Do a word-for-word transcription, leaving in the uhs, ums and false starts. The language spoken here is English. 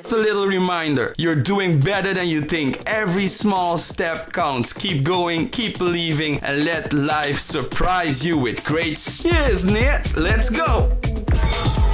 It's a little reminder. You're doing better than you think. Every small step counts. Keep going, keep believing, and let life surprise you with great. Cheers, Nate. Let's go.